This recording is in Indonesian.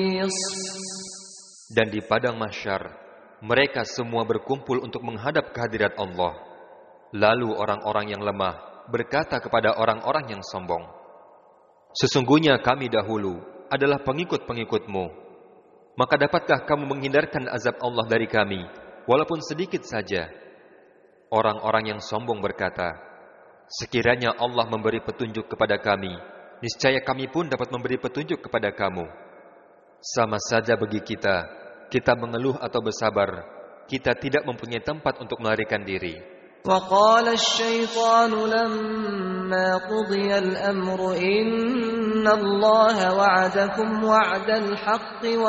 Dan di padang mahsyar, mereka semua berkumpul untuk menghadap kehadirat Allah. Lalu orang-orang yang lemah berkata kepada orang-orang yang sombong, "Sesungguhnya kami dahulu adalah pengikut-pengikutmu. Maka dapatkah kamu menghindarkan azab Allah dari kami, walaupun sedikit saja?" Orang-orang yang sombong berkata, "Sekiranya Allah memberi petunjuk kepada kami, niscaya kami pun dapat memberi petunjuk kepada kamu. Sama saja bagi kita mengeluh atau bersabar, kita tidak mempunyai tempat untuk melarikan diri." وقال الشيطان لما قضي الأمر إن الله وعدكم وعد الحق